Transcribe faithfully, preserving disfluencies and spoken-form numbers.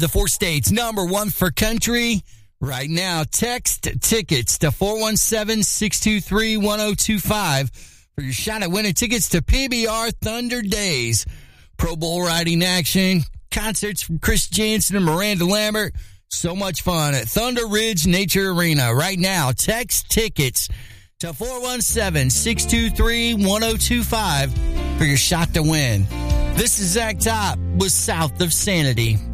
The four states number one for country. Right now, text tickets to four one seven, six two three, one zero two five for your shot at winning tickets to P B R Thunder Days. Pro Bowl riding action, concerts from Chris Jansen and Miranda Lambert. So much fun at Thunder Ridge Nature Arena. Right now, text tickets to four one seven, six two three, one zero two five for your shot to win. This is Zach Top with South of Sanity.